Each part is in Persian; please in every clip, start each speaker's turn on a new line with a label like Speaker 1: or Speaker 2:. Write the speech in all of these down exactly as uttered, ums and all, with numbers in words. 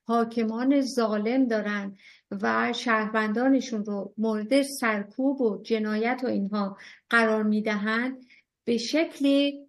Speaker 1: حاکمان ظالم دارن و شهروندانشون رو مورد سرکوب و جنایت و اینها قرار میدهند، به شکلی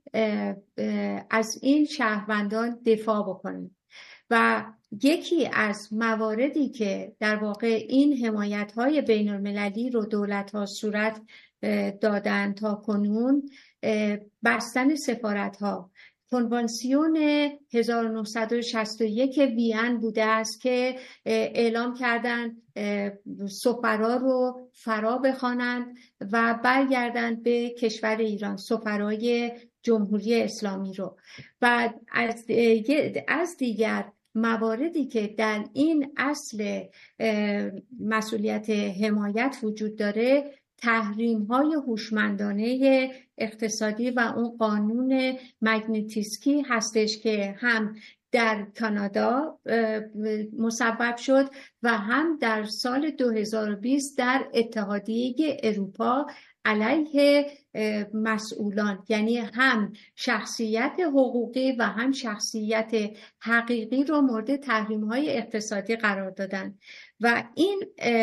Speaker 1: از این شهروندان دفاع بکنن. و یکی از مواردی که در واقع این حمایت‌های بین‌المللی رو دولت‌ها صورت دادن تا کنون، بستن سفارت‌ها. کنوانسیون هزار و نهصد و شصت و یک وین بوده است که اعلام کردن سفرا رو فرا بخوانند و برگردند به کشور ایران، سفرای جمهوری اسلامی رو. و از دیگر مواردی که در این اصل مسئولیت حمایت وجود داره، تحریم های هوشمندانه اقتصادی و اون قانون مگنیتسکی هستش که هم در کانادا مسبب شد و هم در سال دو هزار و بیست در اتحادیه اروپا علیه مسئولان، یعنی هم شخصیت حقوقی و هم شخصیت حقیقی رو مورد تحریم‌های اقتصادی قرار دادن. و این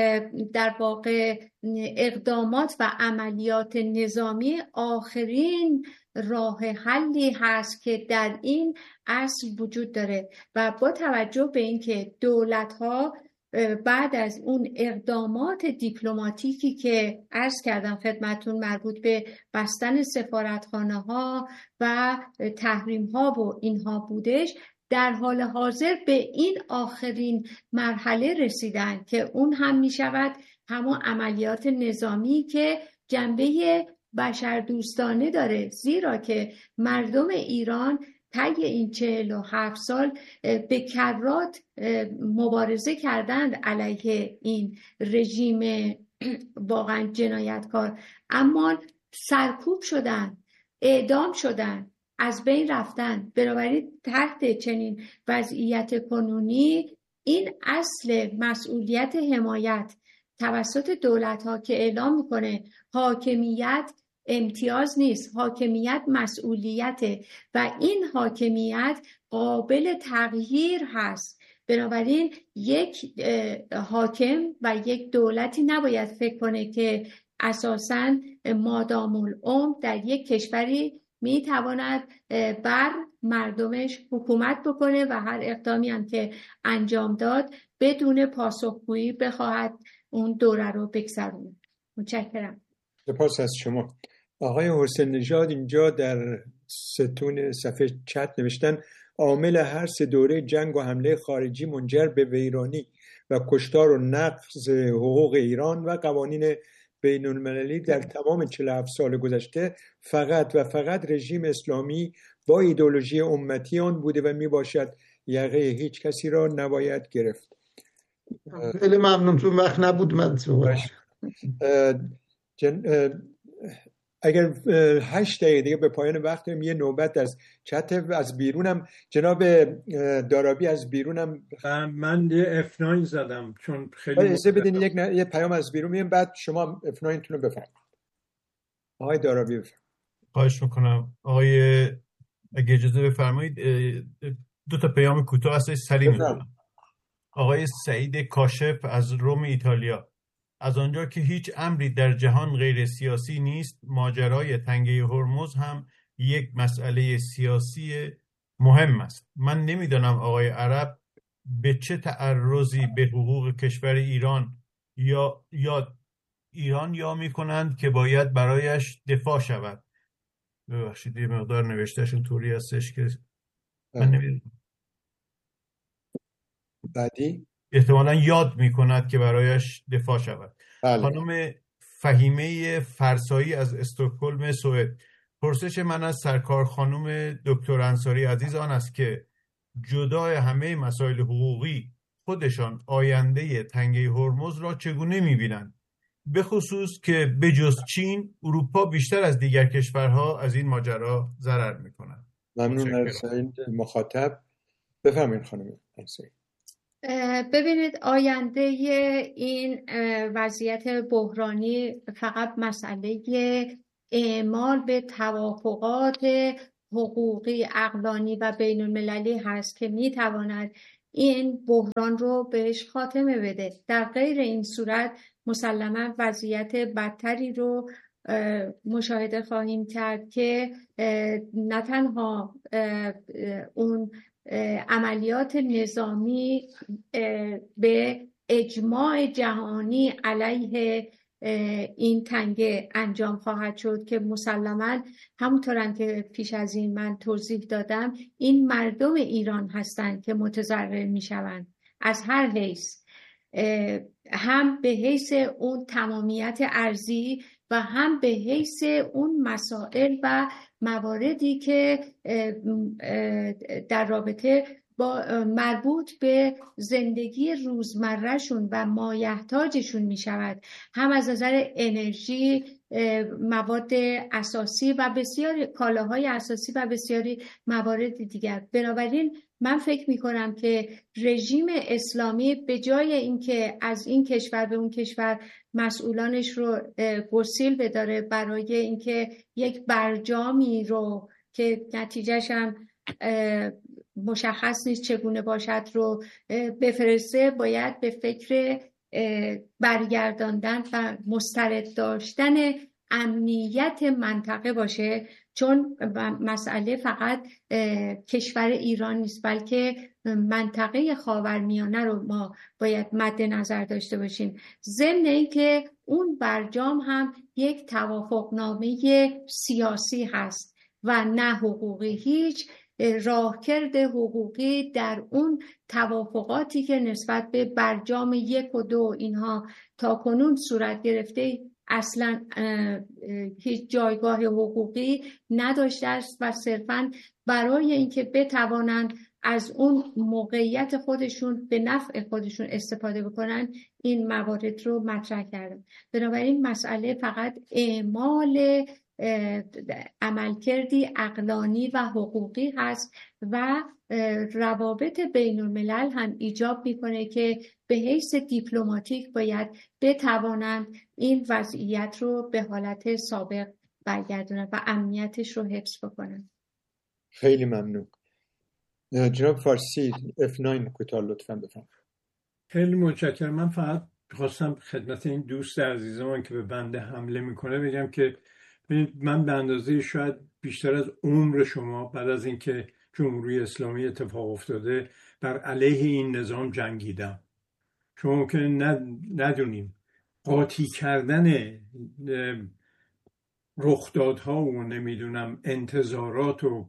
Speaker 1: در واقع اقدامات و عملیات نظامی آخرین راه حلی هست که در این اصل وجود داره. و با توجه به اینکه دولت‌ها بعد از اون اقدامات دیپلماتیکی که عرض کردم خدمتون مربوط به بستن سفارتخانه ها و تحریم ها و اینها بودش، در حال حاضر به این آخرین مرحله رسیدن که اون هم می شود همون عملیات نظامی که جنبه بشردوستانه داره، زیرا که مردم ایران طی این چهل و هفت سال به کرات مبارزه کردند علیه این رژیم واقعا جنایتکار، اما سرکوب شدن، اعدام شدن، از بین رفتن. بنابراین تحت چنین وضعیت کنونی این اصل مسئولیت حمایت توسط دولت‌ها که اعلام میکنه حاکمیت امتیاز نیست، حاکمیت مسئولیته و این حاکمیت قابل تغییر هست. بنابراین یک حاکم و یک دولتی نباید فکر کنه که اساساً مادام العمر در یک کشوری میتواند بر مردمش حکومت بکنه و هر اقدامی هم که انجام داد بدون پاسخگویی بخواهد اون دوره رو بگذرونه. متشکرم.
Speaker 2: سپاس از شما. آقای حسین نژاد اینجا در ستون صفحه چت نوشتن عامل هر سه دوره جنگ و حمله خارجی منجر به ویرانی و کشتار و نقض حقوق ایران و قوانین بین المللی در تمام چهل و هفت سال گذشته فقط و فقط رژیم اسلامی با ایدئولوژی امتی آن بوده و می باشد یقه هیچ کسی را نباید گرفت.
Speaker 3: خیلی ممنون، تو وقت نبود من صحبت
Speaker 2: جن... اگر هشت دقیقه دیگه به پایان وقت داریم، یه نوبت از چت از بیرونم جناب دارابی از بیرونم
Speaker 4: من یه اف نه زدم چون خیلی
Speaker 2: اجازه بدین یک ن... یه پیام از بیرون میام بعد شما اف نه تون رو بفرمایید. آقای دارابی بفرمایید.
Speaker 5: خواهش میکنم آقای، اگه اجازه بفرمایید دو تا پیام کوتاه هست سریع میکنم. آقای سعید کاشف از روم ایتالیا: از آنجا که هیچ امری در جهان غیر سیاسی نیست، ماجرای تنگه هرمز هم یک مسئله سیاسی مهم است. من نمیدانم آقای عرب به چه تعرضی به حقوق کشور ایران یا یا ایران یا میکنند که باید برایش دفاع شود. ببخشید یه مقدار نوشتهشون طوری هستش که من نمیدونم.
Speaker 2: بعدی
Speaker 5: احتمالاً یاد میکند که برایش دفاع شود.
Speaker 2: بله.
Speaker 5: خانم فهیمه فرسایی از استکهلم سوئد: پرسش من از سرکار خانم دکتر انصاری عزیز آن است که جدای همه مسائل حقوقی خودشان آینده تنگه هرمز را چگونه میبینند، به خصوص که بجز چین اروپا بیشتر از دیگر کشورها از این ماجرا ضرر میکنند.
Speaker 2: ممنون از مخاطب. بفرمایید خانم انصاری.
Speaker 1: ببینید آینده این وضعیت بحرانی فقط مسئله اعمال به توافقات حقوقی عقلانی و بین المللی هست که میتواند این بحران رو بهش خاتمه بده. در غیر این صورت مسلما وضعیت بدتری رو مشاهده خواهیم کرد که نه تنها اون عملیات نظامی به اجماع جهانی علیه این تنگه انجام خواهد شد که مسلماً همونطور که پیش از این من توضیح دادم این مردم ایران هستند که متضرر میشوند از هر حیث، هم به حیث اون تمامیت ارضی و هم به حیث اون مسائل و مواردی که در رابطه با مربوط به زندگی روزمرهشون و مایحتاجشون می شود، هم از نظر انرژی، مواد اساسی و بسیاری کالاهای اساسی و بسیاری موارد دیگر. بنابراین من فکر می کنم که رژیم اسلامی به جای اینکه از این کشور به اون کشور مسئولانش رو گسیل بداره برای اینکه یک برجامی رو که نتیجهش هم مشخص نیست چگونه باشد رو بفرسته، باید به فکر برگرداندن و مسترد داشتن امنیت منطقه باشه، چون مسئله فقط کشور ایران نیست بلکه منطقه خاورمیانه رو ما باید مد نظر داشته باشیم. ضمن اینکه اون برجام هم یک توافقنامه سیاسی هست و نه حقوقی. هیچ راهکرد حقوقی در اون توافقاتی که نسبت به برجام یک و دو اینها تا کنون صورت گرفته اصلا هیچ جایگاه حقوقی نداشته است و صرفاً برای اینکه بتوانند از اون موقعیت خودشون به نفع خودشون استفاده بکنن این موارد رو مطرح کردن. بنابراین مسئله فقط اعمال عملکردی عقلانی و حقوقی هست و روابط بین الملل هم ایجاب میکنه که به حیث دیپلماتیک باید بتوانند این وضعیت رو به حالت سابق برگردونن و امنیتش رو حفظ بکنن.
Speaker 2: خیلی ممنون. جناب فارسی اف نه کوتاه لطفاً بفرمایید.
Speaker 4: خیلی متشکرم. من فقط خواستم خدمت این دوست عزیزمان که به بنده حمله میکنه بگم که من به اندازه شاید بیشتر از عمر شما بعد از اینکه جمهوری اسلامی اتفاق افتاده بر علیه این نظام جنگیدم. شما ممکنه ندونیم قاطی کردن رخدادها و نمیدونم انتظارات و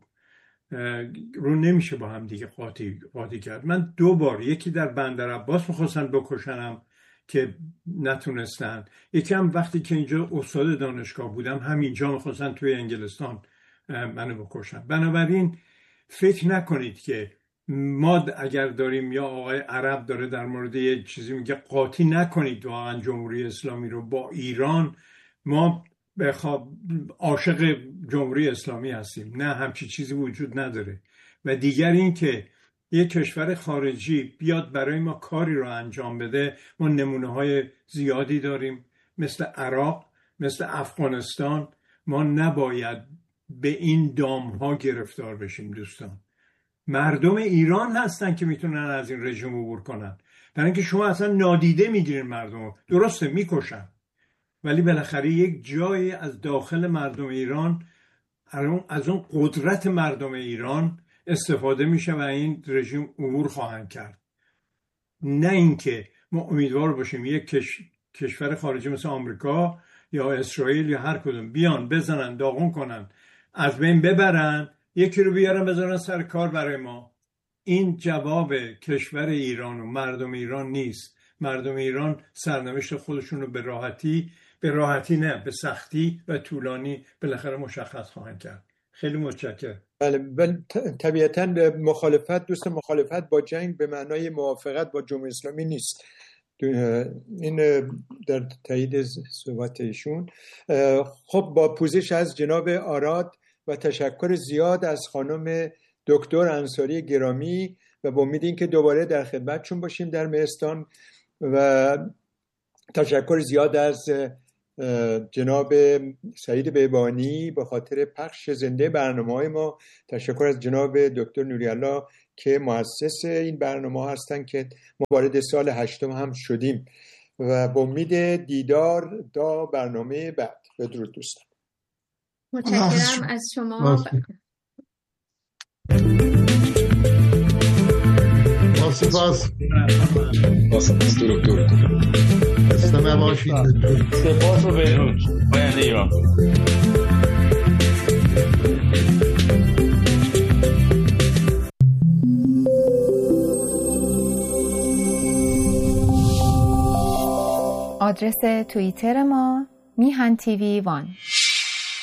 Speaker 4: رو نمیشه با هم دیگه قاطی قاطی کرد. من دو بار، یکی در بندر عباس میخواستن بکشنم که نتونستن، یکی هم وقتی که اینجا استاد دانشگاه بودم همینجا میخواستن توی انگلستان منو بکشن. بنابراین فکر نکنید که ما اگر داریم یا آقای عرب داره در مورد یه چیزی میگه قاطی نکنید واقعا جمهوری اسلامی رو با ایران، ما بخواب عاشق جمهوری اسلامی هستیم. نه، همچی چیزی وجود نداره. و دیگر این که یک کشور خارجی بیاد برای ما کاری رو انجام بده، ما نمونه های زیادی داریم مثل عراق، مثل افغانستان. ما نباید به این دام ها گرفتار بشیم. دوستان، مردم ایران هستن که میتونن از این رژیم عبور کنن، برای اینکه شما اصلا نادیده میگیرین مردم. درسته میکشن، ولی بالاخره یک جایی از داخل مردم ایران، از اون قدرت مردم ایران استفاده میشه و این رژیم عبور خواهند کرد. نه اینکه ما امیدوار باشیم یک کش... کشور خارجی مثل آمریکا یا اسرائیل یا هر کدوم بیان بزنن داغون کنن از بین ببرن، یکی رو بیارن بذارن سر کار برای ما. این جواب کشور ایران و مردم ایران نیست. مردم ایران سرنوشت خودشون رو به راحتی به راحتی نه به سختی و طولانی بالاخره مشخص خواهند کرد. خیلی متشکرم.
Speaker 2: بله، بله، طبیعتاً مخالفت دوست مخالفت با جنگ به معنای موافقت با جمهوری اسلامی نیست. این در تایید صحبت ایشون. خب با پوزش از جناب آراد و تشکر زیاد از خانم دکتر انصاری گرامی و با امید اینکه دوباره در خدمتشون باشیم در مهستان، و تشکر زیاد از جناب سعید بیبانی به خاطر پخش زنده برنامه‌های ما. تشکر از جناب دکتر نوری‌الله که مؤسس این برنامه هستن که ما وارد سال هشتم هم شدیم و با امید دیدار تا برنامه بعد. بدرود دوستان.
Speaker 1: متشکرم از شما.
Speaker 3: سپاس.
Speaker 6: سپاس دکتر.
Speaker 3: خسته نباشید.
Speaker 6: سپاس و بدرود. پاینده ایران.
Speaker 7: آدرس توییتر ما میهن تیوی وان.